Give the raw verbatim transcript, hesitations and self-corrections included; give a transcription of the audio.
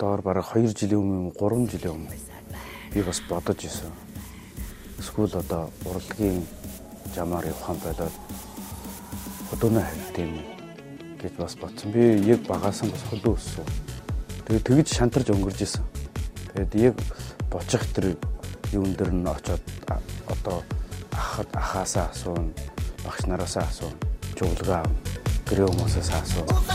доор бараг хоёр жилийн өмнө, гурван жилийн өмнө би бас бодож исэн. Эсвэл одоо урлагийн жамаар явах юм болоод хөдөөнөө хайртай юм гэж бас бодсон. Би яг багаасан бас хөдөө өссөн. Тэгээд тэгж шантарч өнгөрж исэн. Тэгээд яг бочих тэр юун дээр нь очоод одоо ах ахаасаа асуун, багш нараасаа асуун, жуулгаа гэрээ хүмүүсээс асуун.